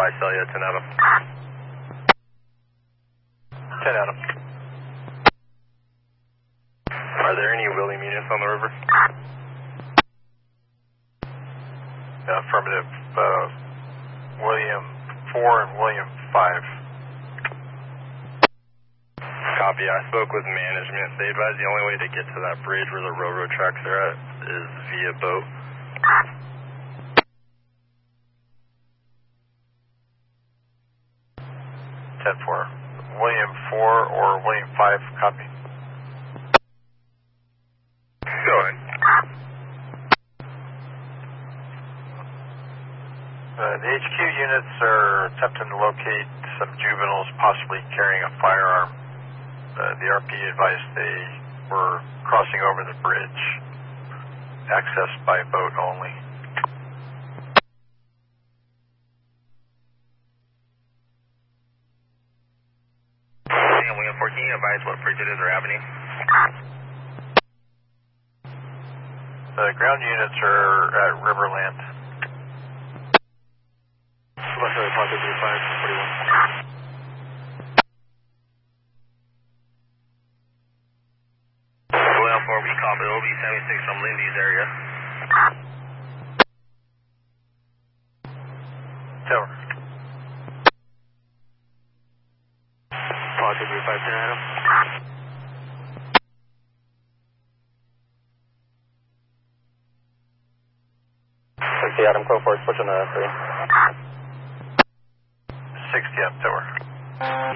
Y Celia, 10 Adam. 10 Adam. Are there any William units on the river? Affirmative. William 4 and William 5. Copy. I spoke with management. They advised the only way to get to that bridge where the railroad tracks are at is via boat. William 4 or William 5, copy. Go ahead. The HQ units are attempting to locate some juveniles possibly carrying a firearm. The RP advised they were crossing over the bridge, accessed by boat only. William 14, advise what bridge it is or avenue. The ground units are at Riverland. Sorry, Pocket 35, 41. William 4, we copy OB 76 from Lindy's area. Tower. Pocket 35, 10 Adam. Okay, Adam, code 4, switch on the 3. 60 up, Tower.